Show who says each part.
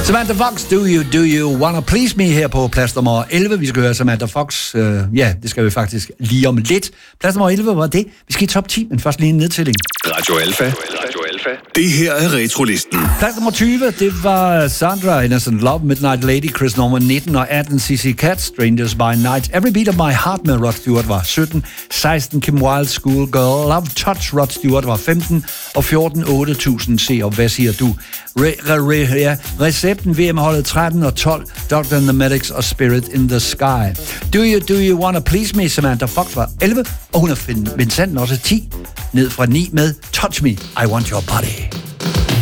Speaker 1: Samantha Fox, do you wanna please me her på plads nummer 11. Vi skal høre Samantha Fox. Det skal vi faktisk lige om lidt. Plads nummer 11 var det. Vi skal i top 10, men først lige en nedtælling.
Speaker 2: Radio Alpha. Det her er Retrolisten.
Speaker 1: Plads nummer 20, det var Sandra, Innocent Love, Midnight Lady, Chris Norman 19 og 18, CC Cat, Strangers by Night. Every Beat of My Heart med Rod Stewart var 17, 16, Kim Wilde, School Girl, Love Touch, Rod Stewart var 15 og 14, 8000 C. Og hvad siger du? Recepten, VM-holdet 13 og 12, Dr. and the Medics og Spirit in the Sky. Do you wanna please me? Samantha Fox var 11, og hun har Vincenten også 10, ned fra 9 med Touch Me, I Want Your Body.